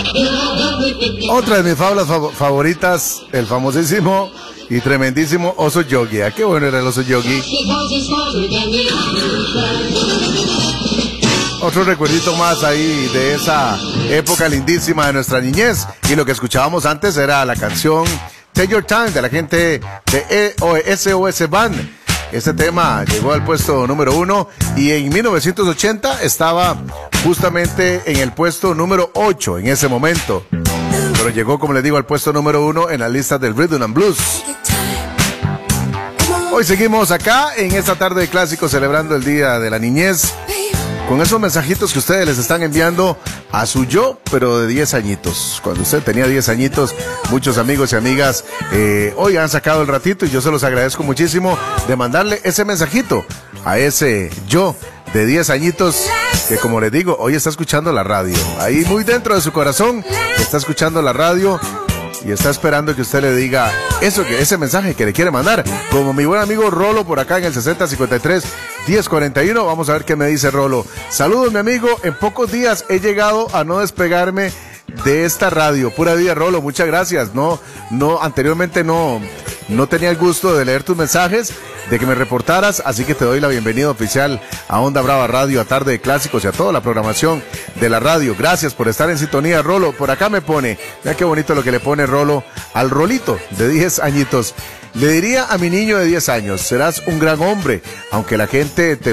Otra de mis fábulas favoritas, el famosísimo y tremendísimo Oso Yogi. ¿A qué bueno era el Oso Yogi? Otro recuerdito más ahí de esa época lindísima de nuestra niñez. Y lo que escuchábamos antes era la canción Take Your Time de la gente de SOS Band. Este tema llegó al puesto número 1 y en 1980 estaba justamente en el puesto número 8 en ese momento. Pero llegó, como les digo, al puesto número 1 en la lista del Rhythm and Blues. Hoy seguimos acá en esta tarde de clásicos celebrando el Día de la Niñez con esos mensajitos que ustedes les están enviando a su yo, pero de 10 añitos. Cuando usted tenía 10 añitos, muchos amigos y amigas hoy han sacado el ratito y yo se los agradezco muchísimo de mandarle ese mensajito a ese yo de 10 añitos que, como les digo, hoy está escuchando la radio. Ahí muy dentro de su corazón está escuchando la radio y está esperando que usted le diga ese mensaje que le quiere mandar. Como mi buen amigo Rolo por acá en el 6053-1041. Vamos a ver qué me dice Rolo. Saludos, mi amigo. En pocos días he llegado a no despegarme de esta radio. Pura vida, Rolo. Muchas gracias. Anteriormente no tenía el gusto de leer tus mensajes, de que me reportaras, así que te doy la bienvenida oficial a Onda Brava Radio, a Tarde de Clásicos y a toda la programación de la radio. Gracias por estar en sintonía, Rolo. Por acá me pone, mira qué bonito lo que le pone Rolo al Rolito de 10 añitos. Le diría a mi niño de 10 años, serás un gran hombre, aunque la gente te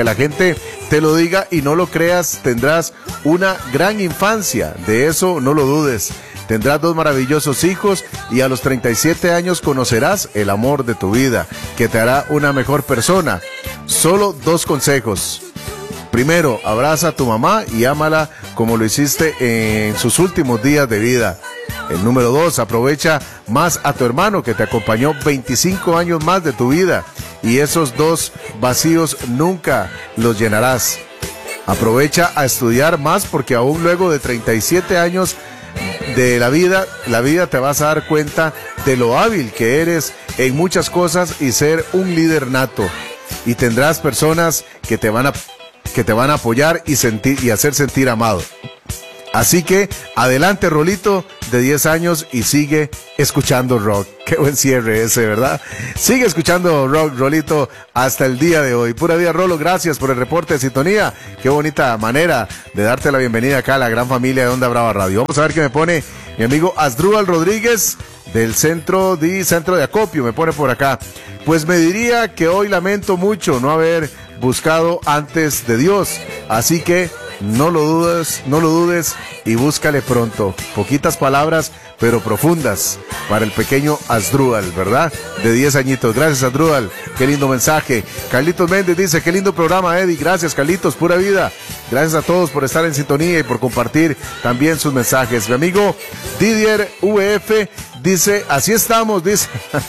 lo diga y no lo creas, tendrás una gran infancia, de eso no lo dudes. Tendrás 2 maravillosos hijos y a los 37 años conocerás el amor de tu vida, que te hará una mejor persona. Solo 2 consejos. Primero, abraza a tu mamá y ámala como lo hiciste en sus últimos días de vida. El número 2, aprovecha más a tu hermano que te acompañó 25 años más de tu vida y esos 2 vacíos nunca los llenarás. Aprovecha a estudiar más porque aún luego de 37 años de la vida te vas a dar cuenta de lo hábil que eres en muchas cosas y ser un líder nato. Y tendrás personas que te van a apoyar y hacer sentir amado. Así que adelante, Rolito de 10 años y sigue escuchando rock. Qué buen cierre ese, ¿verdad? Sigue escuchando rock, Rolito, hasta el día de hoy. Pura vida, Rolo, gracias por el reporte de sintonía. Qué bonita manera de darte la bienvenida acá a la gran familia de Onda Brava Radio. Vamos a ver qué me pone mi amigo Asdrúbal Rodríguez del centro de acopio. Me pone por acá. Pues me diría que hoy lamento mucho no haber buscado antes de Dios. Así que no lo dudes y búscale pronto. Poquitas palabras, pero profundas para el pequeño Asdrúbal, ¿verdad? De 10 añitos. Gracias, Asdrúbal. Qué lindo mensaje. Carlitos Méndez dice, qué lindo programa, Eddie. Gracias, Carlitos, pura vida. Gracias a todos por estar en sintonía y por compartir también sus mensajes. Mi amigo Didier VF dice, así estamos, dice.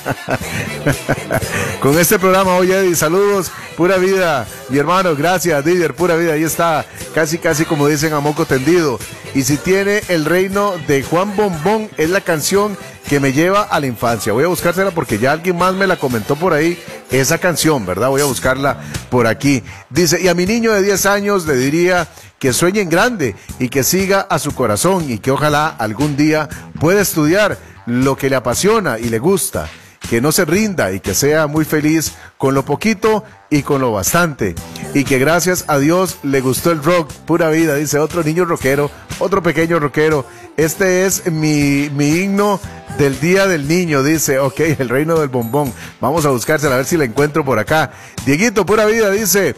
Con este programa hoy, Eddie, saludos, pura vida, mi hermano, gracias, Didier, pura vida, ahí está, casi como dicen a moco tendido. Y si tiene El Reino de Juan Bombón, es la canción que me lleva a la infancia. Voy a buscársela porque ya alguien más me la comentó por ahí, esa canción, ¿verdad? Voy a buscarla por aquí. Dice, y a mi niño de 10 años le diría que sueñe en grande y que siga a su corazón y que ojalá algún día pueda estudiar lo que le apasiona y le gusta, que no se rinda y que sea muy feliz con lo poquito y con lo bastante, y que gracias a Dios le gustó el rock. Pura vida, dice otro niño rockero, otro pequeño rockero. Este es mi himno del Día del Niño, dice, ok, El Reino del Bombón. Vamos a buscársela a ver si la encuentro por acá. Dieguito, pura vida, dice,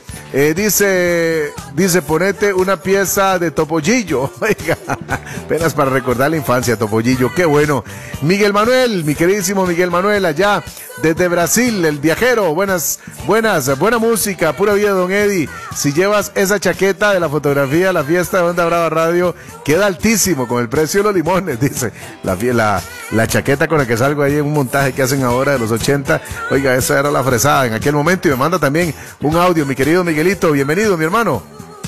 ponete una pieza de Topollillo. Oiga, apenas para recordar la infancia, Topollillo, qué bueno. Miguel Manuel, mi queridísimo Miguel Manuel, allá desde Brasil, el viajero. Buena música, pura vida, don Eddie. Si llevas esa chaqueta de la fotografía a la fiesta de Onda Brava Radio, queda altísimo con el precio de los limones, dice. La chaqueta con la que salgo ahí en un montaje que hacen ahora de los 80. Oiga, esa era la fresada en aquel momento. Y me manda también un audio, mi querido Miguelito. Bienvenido, mi hermano.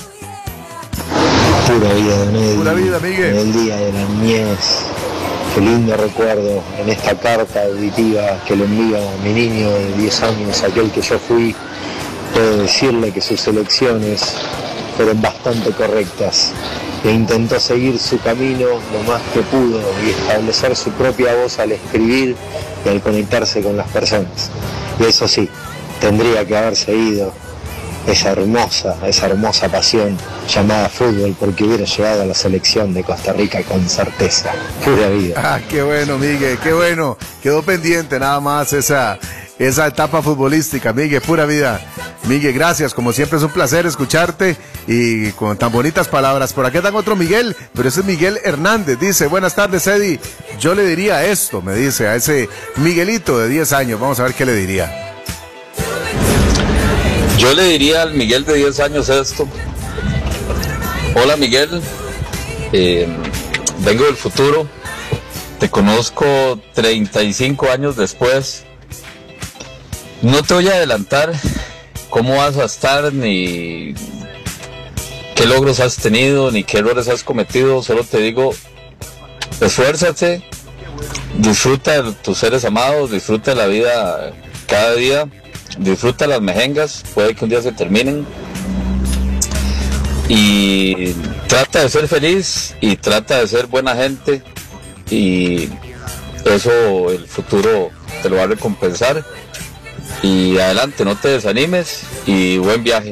Pura vida, don Eddie. Pura vida, Miguel. En el Día de la Niñez. Qué lindo recuerdo en esta carta auditiva que le envío a mi niño de 10 años, aquel que yo fui. Puedo decirle que sus elecciones fueron bastante correctas e intentó seguir su camino lo más que pudo y establecer su propia voz al escribir y al conectarse con las personas. Y eso sí, tendría que haber seguido esa hermosa pasión llamada fútbol, porque hubiera llegado a la selección de Costa Rica con certeza. Pura vida. Ah, qué bueno, Miguel, qué bueno. Quedó pendiente nada más esa etapa futbolística, Miguel, pura vida. Miguel, gracias, como siempre es un placer escucharte y con tan bonitas palabras. Por aquí están otro Miguel, pero ese es Miguel Hernández, dice, buenas tardes, Eddie, yo le diría esto, me dice, a ese Miguelito de 10 años, vamos a ver qué le diría. Yo le diría al Miguel de 10 años esto. Hola Miguel, vengo del futuro, te conozco 35 años después. No te voy a adelantar cómo vas a estar, ni qué logros has tenido, ni qué errores has cometido. Solo te digo, esfuérzate, disfruta de tus seres amados, disfruta de la vida cada día, disfruta las mejengas, puede que un día se terminen. Y trata de ser feliz y trata de ser buena gente, y eso el futuro te lo va a recompensar. Y adelante, no te desanimes y buen viaje.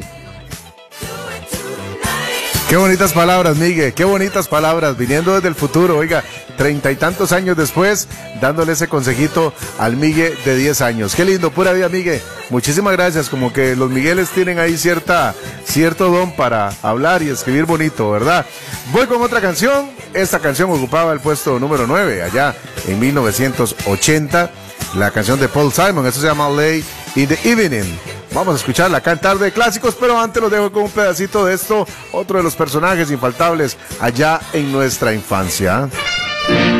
Qué bonitas palabras, Miguel, qué bonitas palabras, viniendo desde el futuro, oiga, 30 y tantos años después, dándole ese consejito al Miguel de 10 años. Qué lindo, pura vida, Miguel. Muchísimas gracias, como que los Migueles tienen ahí cierto don para hablar y escribir bonito, ¿verdad? Voy con otra canción. Esta canción ocupaba el puesto número 9 allá en 1980. La canción de Paul Simon, eso se llama Late in the Evening. Vamos a escucharla acá en Tarde de Clásicos, pero antes los dejo con un pedacito de esto, otro de los personajes infaltables allá en nuestra infancia.